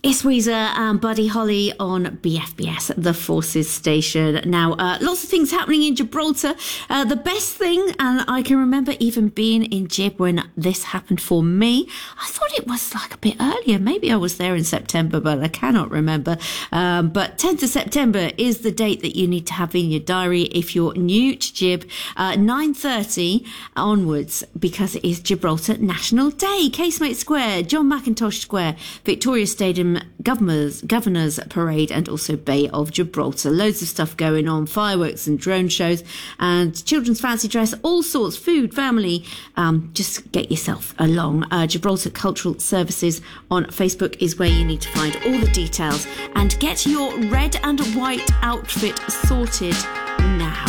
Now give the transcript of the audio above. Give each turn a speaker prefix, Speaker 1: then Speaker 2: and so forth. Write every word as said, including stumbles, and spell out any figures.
Speaker 1: It's Weezer and Buddy Holly on B F B S, the Forces Station. Now, uh, lots of things happening in Gibraltar. Uh, the best thing, and I can remember even being in Gib when this happened for me. I thought it was like a bit earlier. Maybe I was there in September, but I cannot remember. Um, but tenth of September is the date that you need to have in your diary if you're new to Gib. Uh, nine thirty onwards, because it is Gibraltar National Day. Casemate Square, John McIntosh Square, Victoria Stadium, Governor's, Governor's Parade, and also Bay of Gibraltar. Loads of stuff going on, fireworks and drone shows and children's fancy dress, all sorts, food, family. Um, just get yourself along. Uh, Gibraltar Cultural Services on Facebook is where you need to find all the details and get your red and white outfit sorted now.